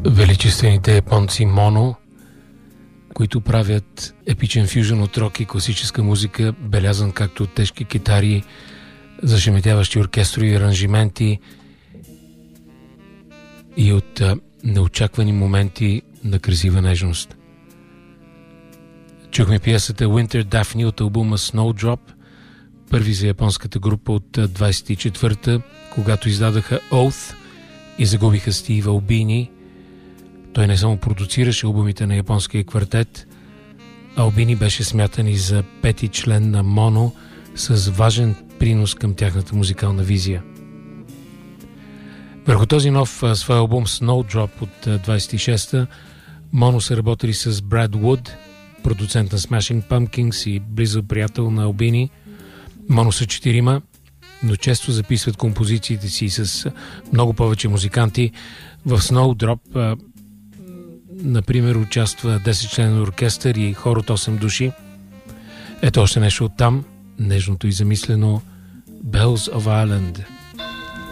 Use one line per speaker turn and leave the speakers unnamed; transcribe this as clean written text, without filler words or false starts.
Величествените японци Моно, които правят епичен фюжън от рок и класическа музика, белязан както от тежки китари, зашеметяващи оркестрови аранжименти и от неочаквани моменти на красива нежност. Чухме пиесата Winter Daphne от албума Snowdrop, първи за японската група от 24-та, когато издадаха Oath и загубиха Стив Албини. Той не само продуцираше албумите на японския квартет, Албини беше смятан и за пети член на Моно с важен принос към тяхната музикална визия. Върху този нов свой албум Snowdrop от 26-та, Моно са работили с Брад Вуд, продуцент на Smashing Pumpkins и близък приятел на Албини. Моно са 4, но често записват композициите си с много повече музиканти. В Snowdrop, например, участва 10-членен оркестър и хор от 8 души. Ето още нещо от там, нежното и замислено Bells of Ireland.